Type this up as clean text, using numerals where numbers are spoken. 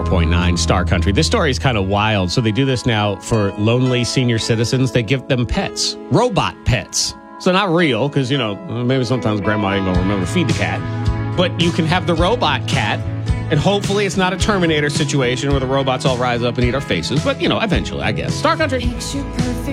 104.9 Star Country. This story is kind of wild. So they do this now for lonely senior citizens. They give them pets, robot pets. So not real, because, maybe sometimes grandma ain't going to remember to feed the cat. But you can have the robot cat, and hopefully it's not a Terminator situation where the robots all rise up and eat our faces. But, eventually, I guess. Star Country.